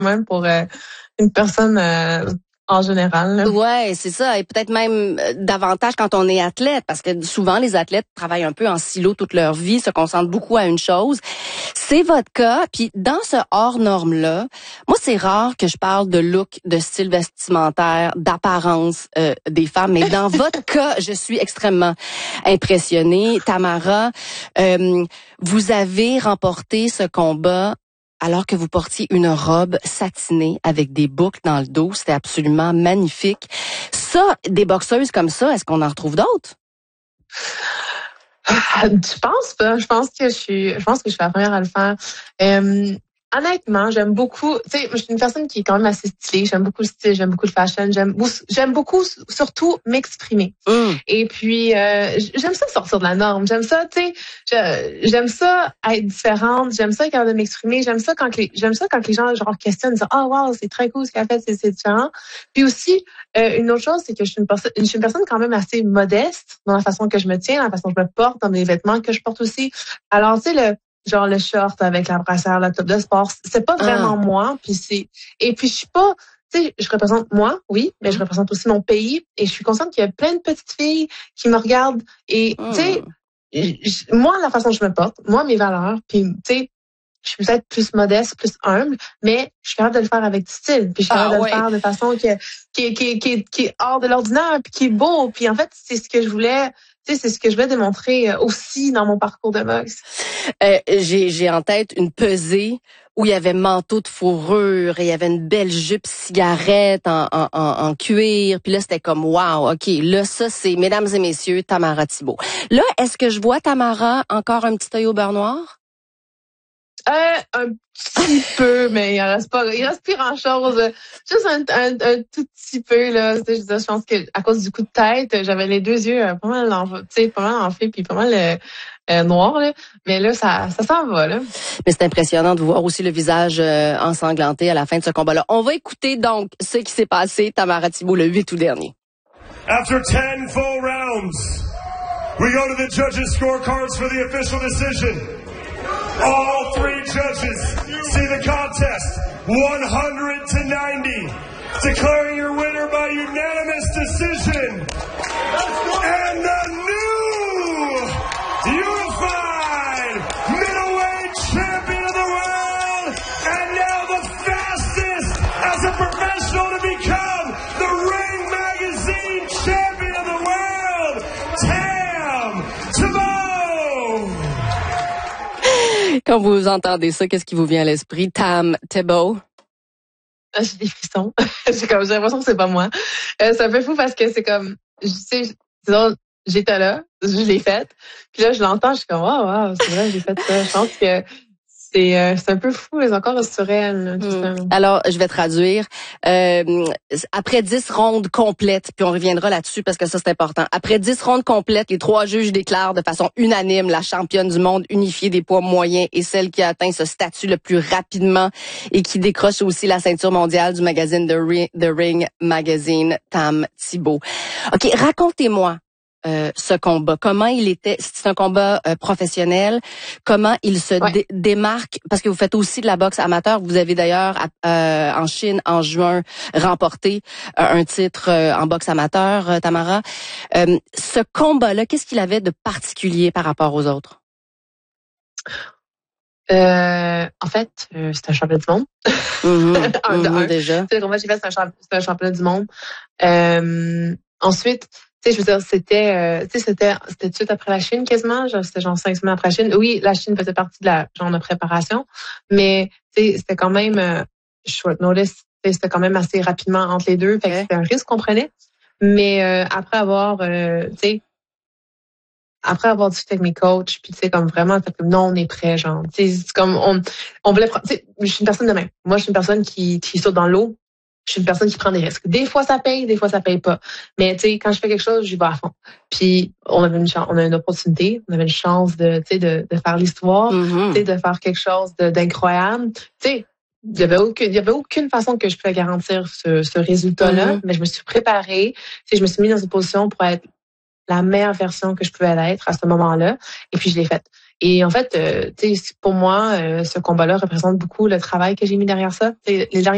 même pour une personne en général. Là. Ouais, c'est ça. Et peut-être même davantage quand on est athlète, parce que souvent les athlètes travaillent un peu en silo toute leur vie, se concentrent beaucoup à une chose. C'est votre cas. Puis dans ce hors norme-là, moi c'est rare que je parle de look, de style vestimentaire, d'apparence des femmes, mais dans votre cas, je suis extrêmement impressionnée. Tamara, vous avez remporté ce combat alors que vous portiez une robe satinée avec des boucles dans le dos. C'était absolument magnifique. Ça, des boxeuses comme ça, est-ce qu'on en retrouve d'autres? Je pense pas. Je pense que je suis la première à le faire. Honnêtement, j'aime beaucoup, tu sais, je suis une personne qui est quand même assez stylée, j'aime beaucoup le style, j'aime beaucoup le fashion, j'aime beaucoup surtout m'exprimer. Et puis j'aime ça sortir de la norme, j'aime ça, tu sais, j'aime ça être différente, j'aime ça être capable de m'exprimer, j'aime ça quand les gens genre questionnent, disent "Ah wow, c'est très cool ce qu'elle a fait, c'est différent." Puis aussi une autre chose, c'est que je suis une personne quand même assez modeste dans la façon que je me tiens, dans la façon que je me porte, dans les vêtements que je porte aussi. Alors, tu sais, le short avec la brassière, la top de sport, c'est pas vraiment moi. Et puis je suis pas, tu sais, je représente moi, oui, mais je représente aussi mon pays. Et je suis consciente qu'il y a plein de petites filles qui me regardent. Et tu sais, moi, la façon dont je me porte, moi, mes valeurs, puis tu sais, je suis peut-être plus modeste, plus humble, mais je suis capable de le faire avec du style. Puis je suis capable de le faire de façon qui est hors de l'ordinaire, puis qui est beau. Puis en fait, c'est ce que je voulais. Tu sais, c'est ce que je vais démontrer aussi dans mon parcours de boxe. J'ai en tête une pesée où il y avait manteau de fourrure et il y avait une belle jupe cigarette en cuir. Puis là, c'était comme wow, OK, là, ça, c'est, mesdames et messieurs, Tamara Thibault. Là, est-ce que je vois Tamara encore un petit œil au beurre noir? Un petit peu, mais il reste plus grand-chose. Juste un tout petit peu, là. Je pense que à cause du coup de tête, j'avais les deux yeux pas mal enflés puis pas mal noirs, là. Mais là, ça s'en va, là. Mais c'est impressionnant de voir aussi le visage ensanglanté à la fin de ce combat-là. On va écouter donc ce qui s'est passé, Tamara Thibault, le 8 août dernier. After 10 full rounds, we go to the judges' scorecards for the official decision. All three judges see the contest 100-90, declaring your winner by unanimous decision. And the new unified middleweight champion of the world, and now the fastest as a professional to become the Ring Magazine champion of the world, Tam Thibault. Quand vous entendez ça, qu'est-ce qui vous vient à l'esprit? Tam Thibault? J'ai des frissons. J'ai l'impression que c'est pas moi. C'est un peu fou parce que c'est comme, tu sais, disons, j'étais là, je l'ai faite. Puis là, je l'entends, je suis comme, wow, c'est vrai, j'ai fait ça. Je pense que c'est un peu fou, mais encore surréel. Alors, je vais traduire. Après 10 rondes complètes, puis on reviendra là-dessus parce que ça, c'est important. Après 10 rondes complètes, les 3 juges déclarent de façon unanime la championne du monde unifiée des poids moyens et celle qui a atteint ce statut le plus rapidement et qui décroche aussi la ceinture mondiale du magazine The Ring Magazine, Tam Thibault. OK, racontez-moi. Ce combat. Comment il était, c'est un combat professionnel, comment il se démarque, parce que vous faites aussi de la boxe amateur, vous avez d'ailleurs en Chine en juin remporté un titre en boxe amateur, Tamara. Ce combat-là, qu'est-ce qu'il avait de particulier par rapport aux autres? En fait, c'est un championnat du monde. Déjà. Le combat que j'ai fait, c'est un championnat du monde. Ensuite, tu sais, je veux dire, c'était tout de suite après la Chine quasiment. C'était genre 5 semaines après la Chine. Oui, la Chine faisait partie de la genre de préparation, mais tu sais, c'était quand même short notice. C'était quand même assez rapidement entre les deux. Fait que c'était un risque qu'on prenait. Mais après avoir discuté avec mes coachs, puis tu sais, comme vraiment, fait comme non, on est prêt, genre. Tu sais, c'est comme on voulait prendre. Tu sais, je suis une personne de même. Moi, je suis une personne qui saute dans l'eau. Je suis une personne qui prend des risques. Des fois, ça paye, des fois, ça paye pas. Mais, tu sais, quand je fais quelque chose, j'y vais à fond. Puis, on a une opportunité, on avait une chance de faire l'histoire, tu sais, de faire quelque chose d'incroyable. Tu sais, il y avait aucune façon que je pouvais garantir ce résultat-là, mais je me suis préparée. Tu sais, je me suis mise dans une position pour être la meilleure version que je pouvais être à ce moment-là. Et puis, je l'ai faite. Et en fait, tu sais, pour moi, ce combat-là représente beaucoup le travail que j'ai mis derrière ça. Les dernières